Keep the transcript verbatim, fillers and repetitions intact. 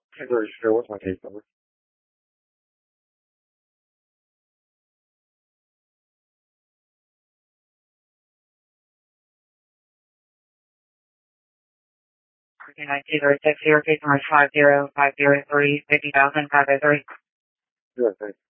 February sure, what's my case number? nine two zero six zero case number five zero five zero three fifty thousand five oh three. Sure, thanks.